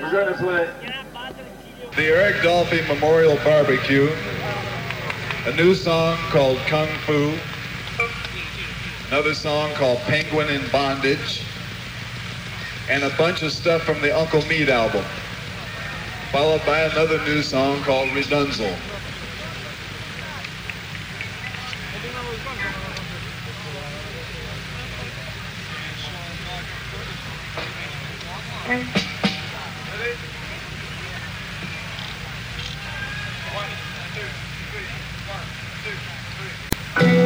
We're going to play the Eric Dolphy Memorial Barbecue, a new song called Kung Fu, another song called Penguin in Bondage, and a bunch of stuff from the Uncle Meat album, followed by another new song called Redunzel. Okay.